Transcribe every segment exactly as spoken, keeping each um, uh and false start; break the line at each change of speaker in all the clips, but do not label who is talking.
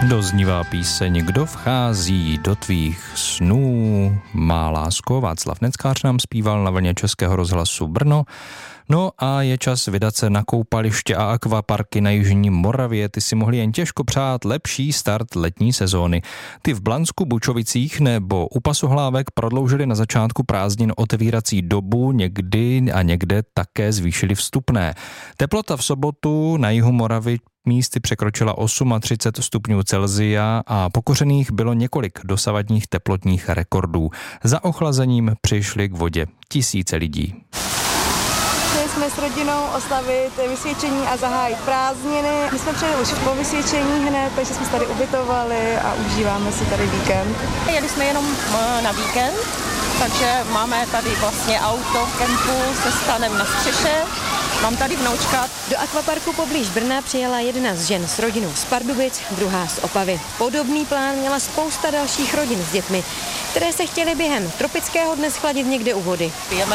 Doznívá píseň Kdo vchází do tvých snů, má lásko. Václav Neckář nám zpíval na vlně Českého rozhlasu Brno. No a je čas vydat se na koupaliště a akvaparky na jižní Moravě. Ty si mohli jen těžko přát lepší start letní sezóny. Ty v Blansku, Bučovicích nebo u Pasohlávek prodloužili na začátku prázdnin otevírací dobu, někdy a někde také zvýšili vstupné. Teplota v sobotu na jihu Moravy místy překročila třicet osm stupňů Celsia a pokořených bylo několik dosavadních teplotních rekordů. Za ochlazením přišli k vodě tisíce lidí.
Chtěli jsme s rodinou oslavit vysvědčení a zahájit prázdniny. My jsme přijeli už po vysvědčení hned, takže jsme se tady ubytovali a užíváme si tady víkend.
Jeli jsme jenom na víkend, takže máme tady vlastně auto v kempu se stanem na střeše. Mám tady vnoučka.
Do akvaparku poblíž Brna přijela jedna z žen s rodinou z Pardubic, druhá z Opavy. Podobný plán měla spousta dalších rodin s dětmi, které se chtěly během tropického dne schladit někde u vody.
Pijeme,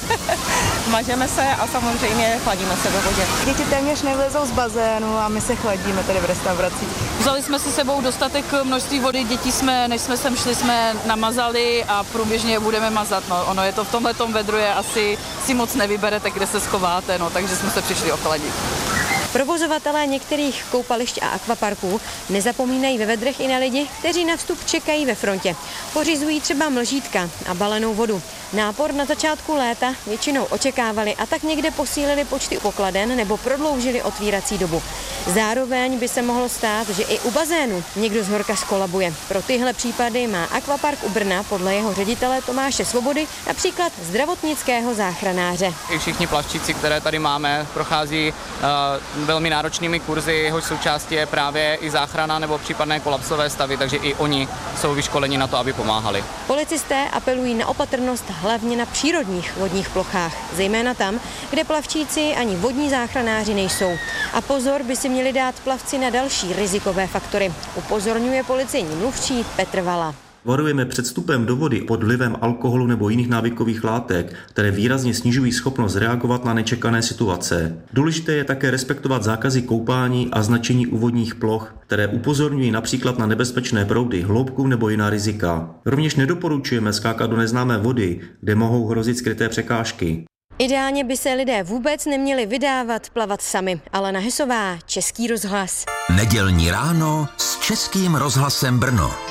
mažeme se a samozřejmě chladíme se do vodě.
Děti téměř nevlezou z bazénu a my se chladíme tady v restauracích.
Vzali jsme si sebou dostatek množství vody, děti jsme, než jsme sem šli, jsme namazali a průběžně budeme mazat. No, ono je to v tomhletom vedru, je asi si moc nevyberete, kde se schováte, no, takže jsme se přišli ochladit.
Provozovatelé některých koupališť a akvaparků nezapomínají ve vedrech i na lidi, kteří na vstup čekají ve frontě. Pořizují třeba mlžítka a balenou vodu. Nápor na začátku léta většinou očekávali a tak někde posílili počty pokladen nebo prodloužili otvírací dobu. Zároveň by se mohlo stát, že i u bazénu někdo z horka skolabuje. Pro tyhle případy má akvapark u Brna podle jeho ředitele Tomáše Svobody například zdravotnického záchranáře.
I všichni plavčíci, které tady máme, prochází uh, velmi náročnými kurzy, jehož součástí je právě i záchrana nebo případné kolapsové stavy, takže i oni jsou vyškoleni na to, aby pomáhali.
Policisté apelují na opatrnost hlavně na přírodních vodních plochách, zejména tam, kde plavčíci ani vodní záchranáři nejsou. A pozor by si měli dát plavci na další rizikové faktory, upozorňuje policejní mluvčí Petr Vala.
Varujeme před vstupem do vody pod vlivem alkoholu nebo jiných návykových látek, které výrazně snižují schopnost reagovat na nečekané situace. Důležité je také respektovat zákazy koupání a značení u vodních ploch, které upozorňují například na nebezpečné proudy, hloubku nebo jiná rizika. Rovněž nedoporučujeme skákat do neznámé vody, kde mohou hrozit skryté překážky.
Ideálně by se lidé vůbec neměli vydávat plavat sami. Alena Hesová, Český rozhlas.
Nedělní ráno s Českým rozhlasem Brno.